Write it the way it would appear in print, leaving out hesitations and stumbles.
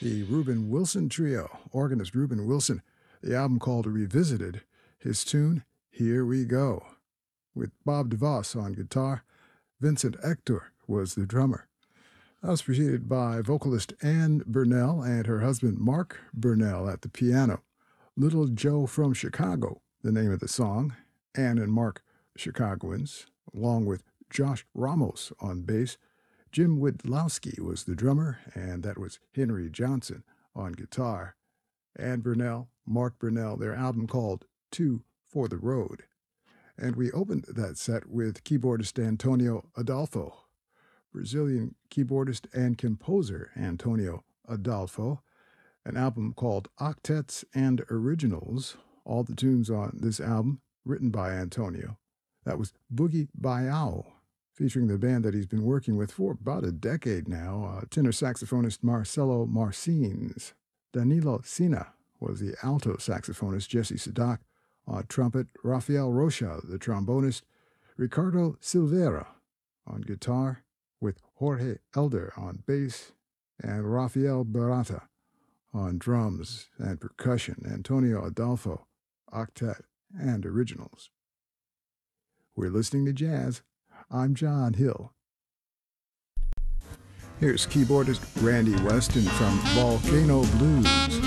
the Reuben Wilson Trio, organist Reuben Wilson, the album called Revisited, his tune, Here We Go, with Bob DeVos on guitar. Vincent Hector was the drummer. That was preceded by vocalist Ann Burnell and her husband Mark Burnell at the piano. Little Joe from Chicago, the name of the song. Ann and Mark, Chicagoans, along with Josh Ramos on bass. Jim Widlowski was the drummer, and that was Henry Johnson on guitar. Ann Burnell, Mark Burnell, their album called Two for the Road. And we opened that set with keyboardist Antonio Adolfo, Brazilian keyboardist and composer Antonio Adolfo, an album called Octets and Originals. All the tunes on this album written by Antonio. That was Boogie Bayou, featuring the band that he's been working with for about a decade now, tenor saxophonist Marcelo Marcins. Danilo Sina was the alto saxophonist, Jesse Sadak on trumpet, Rafael Rocha, the trombonist, Ricardo Silveira on guitar, with Jorge Elder on bass, and Rafael Barata on drums and percussion, Antonio Adolfo, octet and originals. We're listening to jazz. I'm John Hill. Here's keyboardist Randy Weston from Volcano Blues.